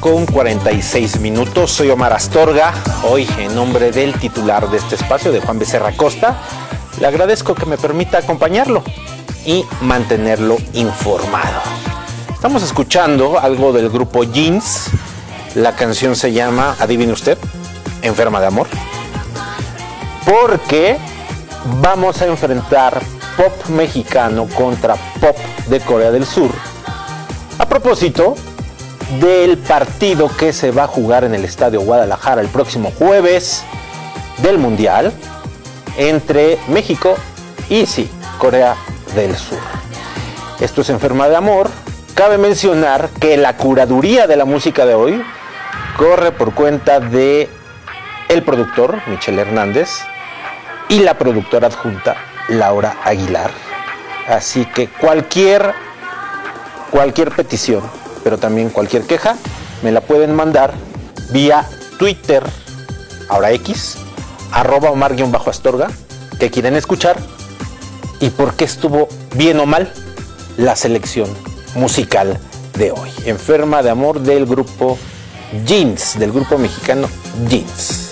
1:46. Soy Omar Astorga. Hoy, en nombre del titular de este espacio, de Juan Becerra Costa, le agradezco que me permita acompañarlo y mantenerlo informado. Estamos escuchando algo del grupo Jeans. La canción se llama, adivine usted, Enferma de Amor. Porque vamos a enfrentar pop mexicano contra pop de Corea del Sur. A propósito del partido que se va a jugar en el Estadio Guadalajara el próximo jueves del Mundial entre México y Corea del Sur. Esto es Enferma de Amor. Cabe mencionar que la curaduría de la música de hoy corre por cuenta de el productor Michel Hernández y la productora adjunta Laura Aguilar. Así que cualquier petición, pero también cualquier queja, me la pueden mandar vía Twitter, ahora X, @Omar_Astorga, que quieren escuchar y por qué estuvo bien o mal la selección musical de hoy. Enferma de Amor del grupo Jeans, del grupo mexicano Jeans.